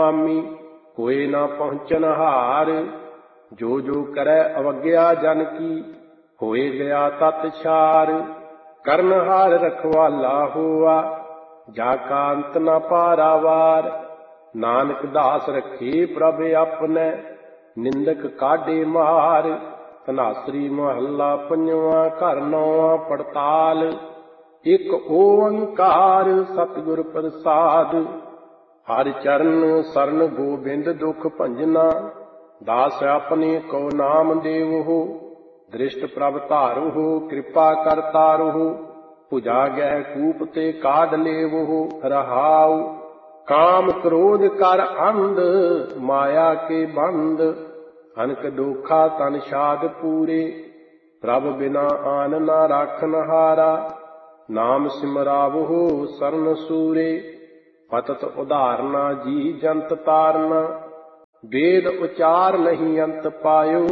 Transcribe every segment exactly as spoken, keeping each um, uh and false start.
स्वामी कोई ना पहुँचन हार। जो जो करे अवज्ञा जन की होए गया तत्छार। करन हार रखवाला हुआ जाका अंत न पारावार। नानक दास रखे प्रभ अपने निंदक काढे मार। धनासरी महला पंजवा घर नौवा पड़ताल। एक ओंकार सतगुर प्रसाद। हर चरण सरन गोबिंद दुख भंजना। दास अपने को नाम देवहु दृष्ट प्रभ धारुहु। कृपा कर तारुहु भुजा गह कूप ते काढ़ लेवहु। रहाउ काम क्रोध कर अंध माया के बंद। अनक दोखा तन शाद पूरे प्रभ बिना आन न राखन हारा। नाम सिमरावहु सरन सूरे पतत उदाहरना जी जंत तारना। वेद उचार नहीं अंत पायो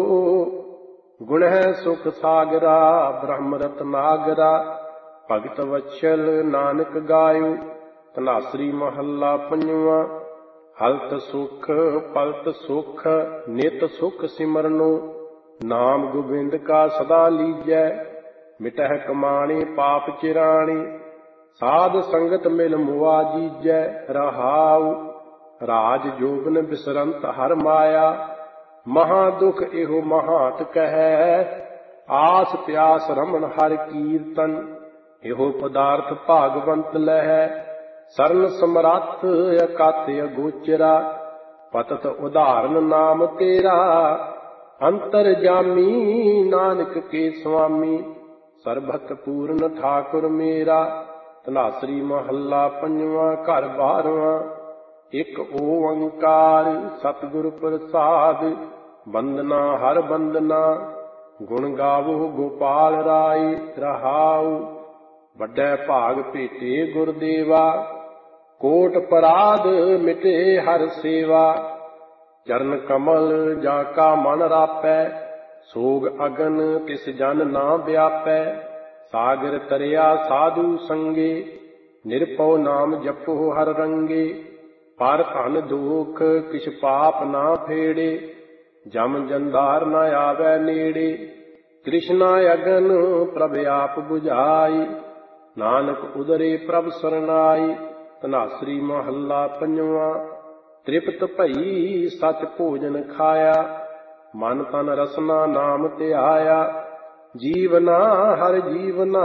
गुण है सुख सागरा। ब्रह्म रत्नागरा भगत वत्सल नानक गायो। धनासरी महला पंजवा। हलत सुख पलत सुख नित सुख सिमरनो। नाम गोबिंद का सदा लीजै मिटह कमाणी पाप चिराणी। साध संगत मिल मुआ जीजै। रहाउ राज जोबन बिसरंत हर माया। महा दुख एहो महात कहै आस प्यास रमन हर कीर्तन। एहो पदार्थ भागवंत लहै सरन समरथ अकथ अगोचरा। पतत उदाहरण नाम तेरा अंतर जामी। नानक के स्वामी सरबत पूर्ण ठाकुर मेरा। धनासरी महला पंजवा घर बारवा। एक ओंकार सतगुर प्रसाद। वंदना हर वंदना गुण गावो गोपाल राय। रहाउ वड्डे भाग भेटे गुरदेवा कोट पराध मिटे हर सेवा। चरण कमल जाका मन रापै सोग अगन तिस जन ना व्यापै। सागर तरिया साधु संगे निरपौ नाम जपो हर रंगे। पर धन दुख किछ पाप ना फेड़े जम जंदार न आवे नेड़े। कृष्णा अगन प्रभ आप बुझाई नानक उदरे प्रभ सरनाई। धनासरी महला पंजवा। तृप्त भई सच भोजन खाया मन तन रसना नाम त्याया। जीवना हर जीवना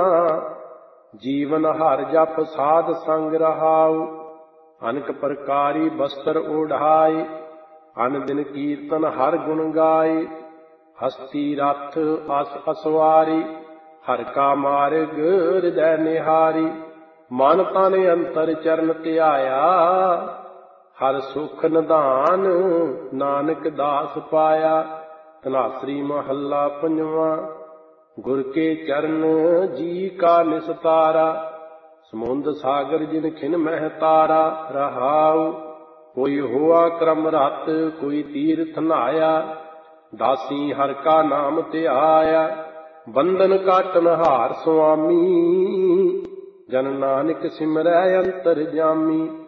जीवन हर जप साध संग रहाउ। अनक प्रकारी वस्त्र ओढ़ाए अन दिन कीर्तन हर गुण गाए। हस्ती रथ अस असवारी हर का मार्ग हृदय निहारी। मन तन अंतर चरण त्याया हर सुख निधान नानक दास पाया। धनासरी महला पंजवा। गुर के चरण जी का निस्तारा समुंद सागर जिन खिन मह तारा। रहाउ कोई होआ क्रम रत कोई तीर्थ नहाया। दासी हर का नाम त्याया बंधन काटन हार स्वामी। जन नानक सिमरै अंतर जामी।